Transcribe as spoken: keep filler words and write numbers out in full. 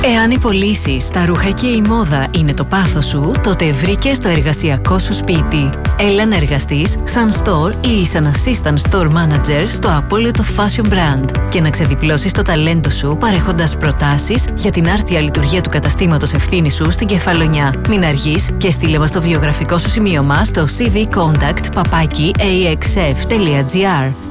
Εάν οι πωλήσεις, τα ρούχα και η μόδα είναι το πάθος σου, τότε βρήκες το εργασιακό σου σπίτι. Έλα να εργαστείς σαν store ή σαν assistant store manager στο απόλυτο fashion brand και να ξεδιπλώσεις το ταλέντο σου παρέχοντας προτάσεις για την άρτια λειτουργία του καταστήματος ευθύνης σου στην Κεφαλονιά. Μην αργείς και στείλε μας το βιογραφικό σου σημείωμα στο σι βι contact παπάκι έι εξ εφ τελεία τζι άρ.